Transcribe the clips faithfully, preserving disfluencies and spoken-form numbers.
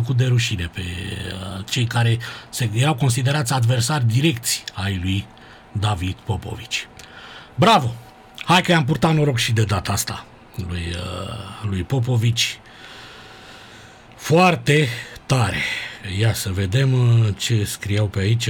făcut de rușine pe cei care se erau considerați adversari direcți ai lui David Popovici. Bravo! Hai că i-am purtat noroc și de data asta lui, lui Popovici. Foarte tare. Ia să vedem ce scriau pe aici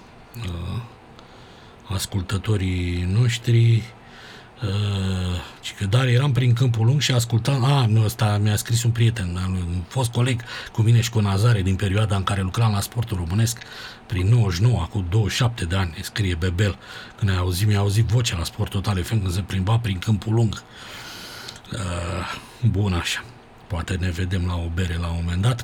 ascultătorii noștri. Și că dar eram prin Câmpul Lung și ascultam, a, nu, ăsta mi-a scris un prieten, un fost coleg cu mine și cu Nazare din perioada în care lucram la Sportul Românesc, prin nouăzeci și nouă, acum douăzeci și șapte de ani, scrie Bebel, când a auzit, mi-a auzit vocea la Sport Total F M când se plimba prin Câmpul Lung. Uh, bun, așa, poate ne vedem la o bere la un moment dat.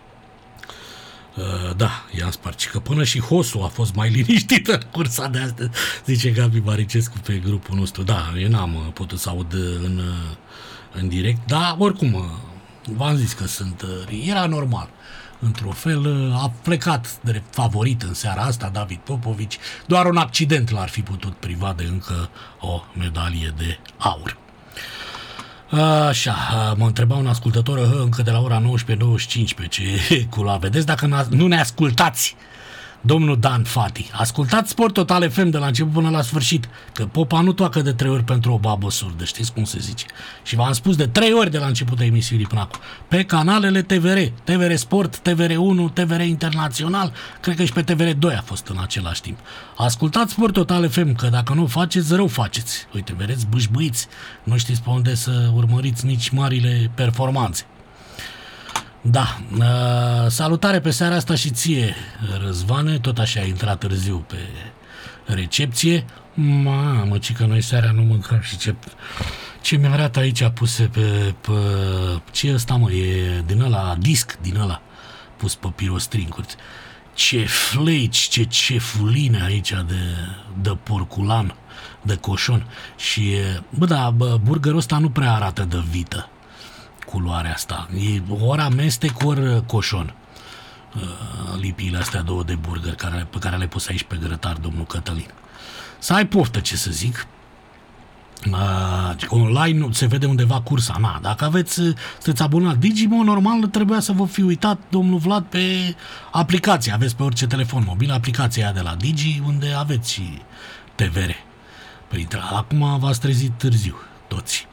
Uh, da, i-am spart. Că până și Hosu a fost mai liniștită în cursa de astăzi, zice Gabi Maricescu pe grupul nostru. Da, eu n-am putut să aud în, în direct, dar oricum v-am zis că sunt, era normal. Într-un fel a plecat de favorit în seara asta David Popovici, doar un accident l-ar fi putut priva de încă o medalie de aur. Așa, mă întreba un ascultător încă de la ora nouăsprezece douăzeci și cinci pe ce culoa. Vedeți, dacă nu ne ascultați, domnul Dan Fati, ascultați Sport Total F M de la început până la sfârșit, că popa nu toacă de trei ori pentru o babă surdă, știți cum se zice. Și v-am spus de trei ori de la începutul emisiunii până acum, pe canalele T V R, T V R Sport, T V R unu, T V R Internațional, cred că și pe T V R doi a fost în același timp. Ascultați Sport Total F M, că dacă nu o faceți, rău faceți. Uite, vedeți, bâșbâiți, nu știți pe unde să urmăriți nici marile performanțe. Da, uh, salutare pe seara asta și ție, Răzvane, tot așa ai intrat târziu pe recepție. Mamă, ci că noi seara nu mâncăm și ce, ce mi arată aici puse pe, pe ce ăsta, mă, e din ăla, disc din ăla, pus pe pirostrincuri. Ce fleci, ce cefuline aici de, de porculan, de coșon. Și, bă, da, bă, burgerul ăsta nu prea arată de vită, culoarea asta. E ori amestec, ori coșon. Lipiile astea două de burger care, pe care le-ai pus aici pe grătar, domnul Cătălin. Să ai poftă, ce să zic. Uh, online se vede undeva cursa. Na, dacă aveți, sunteți abonat Digimo, normal trebuia să vă fi uitat, domnul Vlad, pe aplicație. Aveți pe orice telefon mobil aplicația aia de la Digi, unde aveți și T V R. Printre, acum v-ați trezit târziu, toți.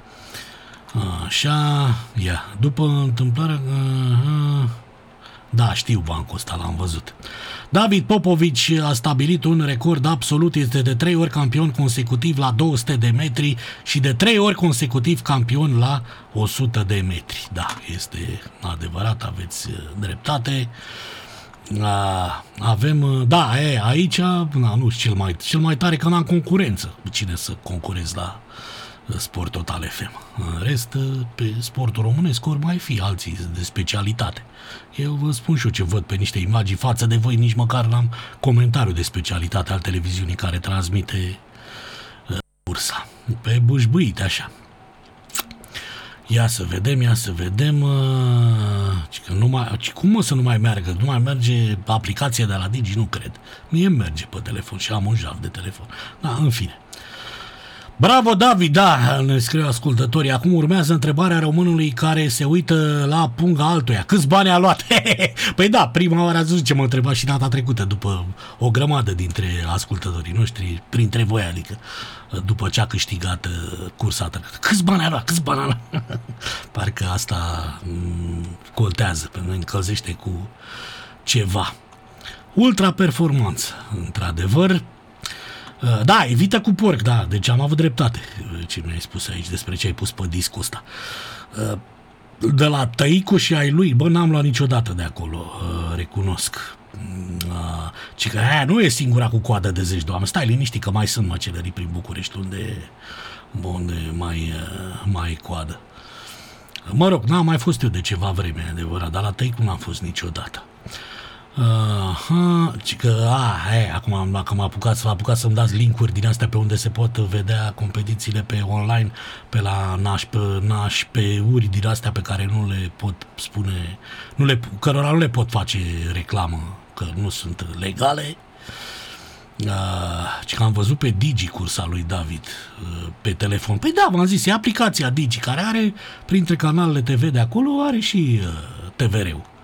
Așa, ia, după întâmplarea... Uh, da, știu bancul ăsta, l-am văzut. David Popovici a stabilit un record absolut, este de trei ori campion consecutiv la două sute de metri și de trei ori consecutiv campion la o sută de metri. Da, este adevărat, aveți dreptate. Avem, da, e, aici, na, nu știu, cel mai, cel mai tare că n-am concurență. Cine să concurez la Sport Total F M. În rest, pe sportul românesc ori mai fi alții de specialitate. Eu vă spun și eu ce văd pe niște imagini față de voi, nici măcar n-am comentariu de specialitate al televiziunii care transmite uh, cursa. Pe bușbuite, așa. Ia să vedem, ia să vedem. Uh, că nu mai, cum mă să nu mai meargă? Nu mai merge aplicația de la Digi? Nu cred. Mie merge pe telefon și am un jaf de telefon. Da, în fine. Bravo, David, da, ne scriu ascultătorii. Acum urmează întrebarea românului care se uită la punga altuia. Câți bani a luat? Păi da, prima oară ați văzut ce mă întreba și data trecută, după o grămadă dintre ascultătorii noștri, printre voi, adică după ce a câștigat cursa trecută. Câți bani a luat? Câți bani a luat? Parcă asta contează, pe noi încălzește cu ceva. Ultra performanță, într-adevăr. Da, evită cu porc, da, deci am avut dreptate ce mi-ai spus aici despre ce ai pus pe discul ăsta. De la tăicu și ai lui, bă, n-am luat niciodată de acolo, recunosc. Ci că aia nu e singura cu coadă de zeci de oameni. Stai liniștit că mai sunt măcelării prin București unde, unde mai, mai e coadă. Mă rog, n-am mai fost eu de ceva vreme, adevărat, dar la tăicu n-am fost niciodată. Uh, că, a, he, acum dacă m-a apucat, s-a apucat să-mi dați link-uri din astea pe unde se pot vedea competițiile pe online, pe la naș, pe, naș, pe uri din astea pe care nu le pot spune, nu le, cărora nu le pot face reclamă, că nu sunt legale. Uh, că am văzut pe Digi cursa lui David uh, pe telefon. Păi da, v-am zis, e aplicația Digi care are, printre canalele T V de acolo, are și uh, T V R-ul.